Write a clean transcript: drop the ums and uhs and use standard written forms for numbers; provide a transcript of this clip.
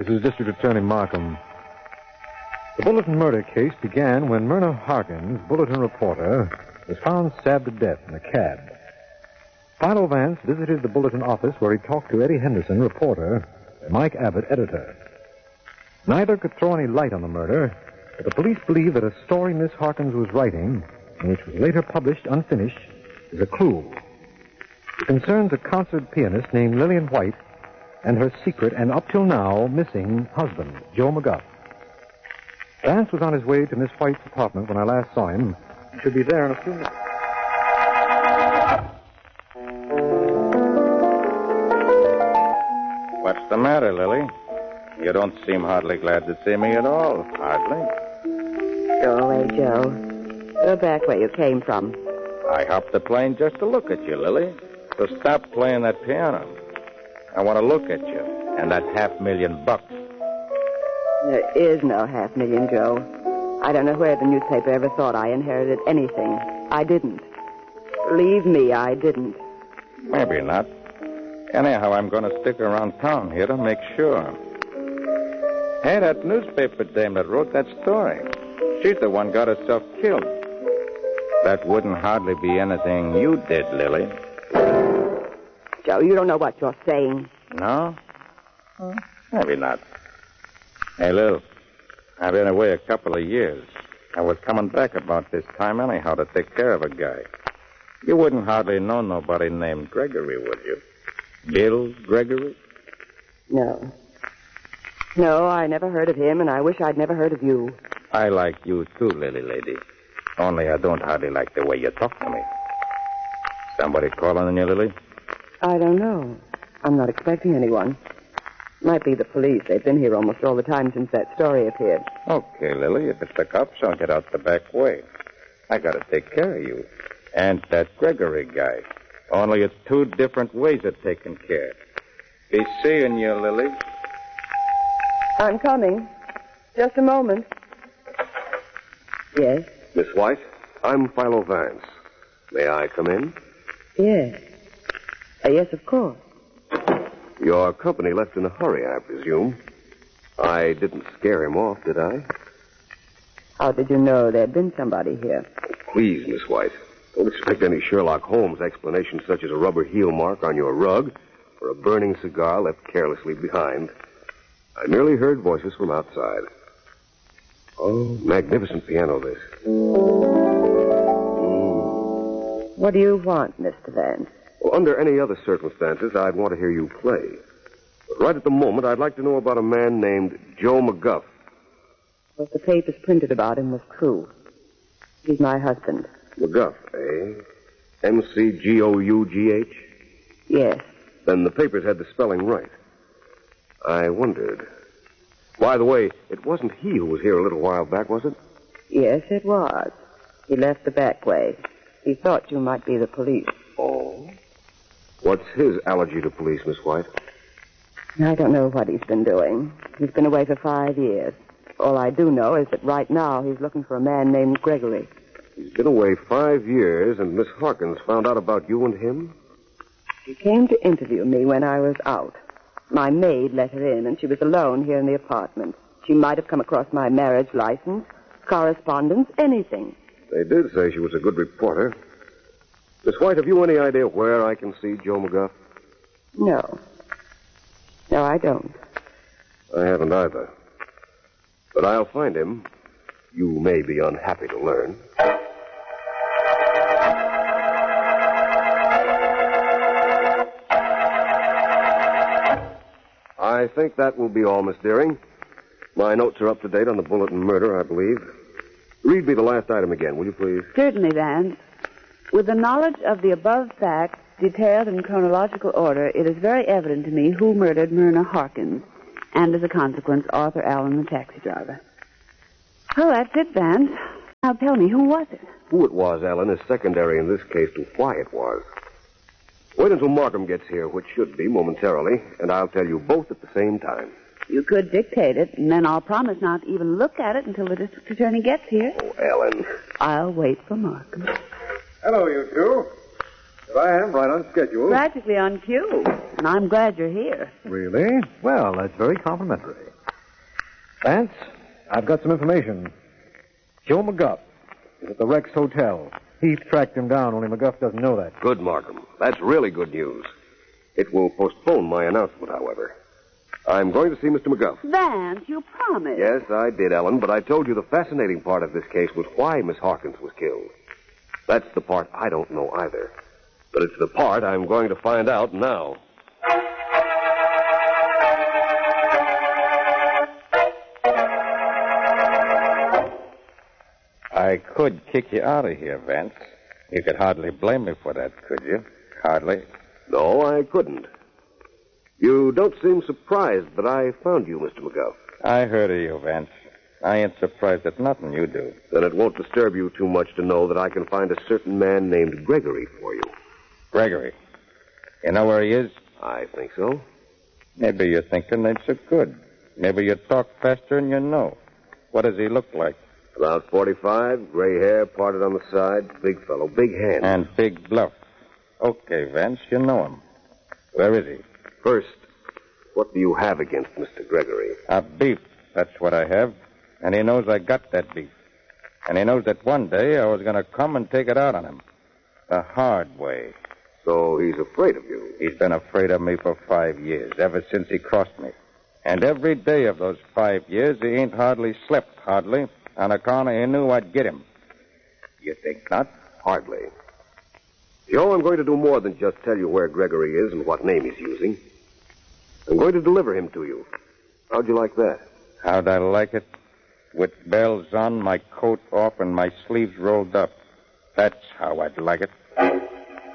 This is District Attorney Markham. The Bulletin murder case began when Myrna Harkins, Bulletin reporter, was found stabbed to death in a cab. Philo Vance visited the Bulletin office where he talked to Eddie Henderson, reporter, and Mike Abbott, editor. Neither could throw any light on the murder, but the police believe that a story Miss Harkins was writing, and which was later published unfinished, is a clue. It concerns a concert pianist named Lillian White and her secret and up till now missing husband, Joe McGuff. Vance was on his way to Miss White's apartment when I last saw him. He should be there in a few minutes. What's the matter, Lily? You don't seem hardly glad to see me at all. Hardly. Go away, Joe. Go back where you came from. I hopped the plane just to look at you, Lily. So stop playing that piano. I want to look at you and that $500,000. There is no $500,000, Joe. I don't know where the newspaper ever thought I inherited anything. I didn't. Believe me, I didn't. Maybe not. Anyhow, I'm going to stick around town here to make sure. Hey, that newspaper dame that wrote that story. She's the one got herself killed. That wouldn't hardly be anything you did, Lily. Joe, you don't know what you're saying. No? Maybe not. Hey, Lil, I've been away a couple of years. I was coming back about this time anyhow to take care of a guy. You wouldn't hardly know nobody named Gregory, would you? Bill Gregory? No. No, I never heard of him, and I wish I'd never heard of you. I like you too, Lily lady. Only I don't hardly like the way you talk to me. Somebody calling on you, Lily? I don't know. I'm not expecting anyone. Might be the police. They've been here almost all the time since that story appeared. Okay, Lily. If it's the cops, I'll get out the back way. I gotta take care of you. And that Gregory guy. Only it's two different ways of taking care. Be seeing you, Lily. I'm coming. Just a moment. Yes? Miss White, I'm Philo Vance. May I come in? Yes. Yes, of course. Your company left in a hurry, I presume. I didn't scare him off, did I? How did you know there'd been somebody here? Please, Miss White, don't expect any Sherlock Holmes explanation such as a rubber heel mark on your rug or a burning cigar left carelessly behind. I merely heard voices from outside. Oh, magnificent piano, this. What do you want, Mr. Vance? Well, under any other circumstances, I'd want to hear you play. But right at the moment, I'd like to know about a man named Joe McGuff. What the papers printed about him was true. He's my husband. McGuff, eh? M-C-G-O-U-G-H? Yes. Then the papers had the spelling right. I wondered. By the way, it wasn't he who was here a little while back, was it? Yes, it was. He left the back way. He thought you might be the police. Oh? What's his allergy to police, Miss White? I don't know what he's been doing. He's been away for 5 years. All I do know is that right now he's looking for a man named Gregory. He's been away 5 years, and Miss Harkins found out about you and him? She came to interview me when I was out. My maid let her in, and she was alone here in the apartment. She might have come across my marriage license, correspondence, anything. They did say she was a good reporter. Miss White, have you any idea where I can see Joe McGuff? No. No, I don't. I haven't either. But I'll find him. You may be unhappy to learn. I think that will be all, Miss Deering. My notes are up to date on the Bulletin murder, I believe. Read me the last item again, will you please? Certainly, Vance. With the knowledge of the above facts, detailed in chronological order, it is very evident to me who murdered Myrna Harkins, and as a consequence, Arthur Allen, the taxi driver. Oh, that's it, Vance. Now tell me, who was it? Who it was, Ellen, is secondary in this case to why it was. Wait until Markham gets here, which should be momentarily, and I'll tell you both at the same time. You could dictate it, and then I'll promise not to even look at it until the district attorney gets here. Oh, Ellen. I'll wait for Markham. Hello, you two. Here I am, right on schedule. Practically on cue, and I'm glad you're here. Really? Well, that's very complimentary. Vance, I've got some information. Joe McGuff is at the Rex Hotel. Heath tracked him down, only McGuff doesn't know that. Good, Markham. That's really good news. It will postpone my announcement, however. I'm going to see Mr. McGuff. Vance, you promised. Yes, I did, Ellen, but I told you the fascinating part of this case was why Miss Harkins was killed. That's the part I don't know either. But it's the part I'm going to find out now. I could kick you out of here, Vance. You could hardly blame me for that, could you? Hardly. No, I couldn't. You don't seem surprised that I found you, Mr. McGuff. I heard of you, Vance. I ain't surprised at nothing you do. Then it won't disturb you too much to know that I can find a certain man named Gregory for you. Gregory. You know where he is? I think so. Maybe you're thinking ain't so good. Maybe you talk faster than you know. What does he look like? About 45, gray hair parted on the side, big fellow, big hands. And big bluff. Okay, Vance, you know him. Where is he? First, what do you have against Mr. Gregory? A beef. That's what I have. And he knows I got that beef. And he knows that one day I was going to come and take it out on him. The hard way. So he's afraid of you. He's been afraid of me for 5 years, ever since he crossed me. And every day of those 5 years, he ain't hardly slept, hardly, on account of he knew I'd get him. You think not? Hardly. Joe, I'm going to do more than just tell you where Gregory is and what name he's using. I'm going to deliver him to you. How'd you like that? How'd I like it? With bells on, my coat off, and my sleeves rolled up. That's how I'd like it.